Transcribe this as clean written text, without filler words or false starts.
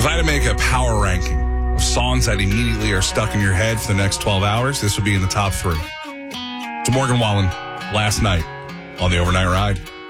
If I had to make a power ranking of songs that immediately are stuck in your head for the next 12 hours, this would be in the top 3. It's Morgan Wallen, Last Night on the Overnight Ride.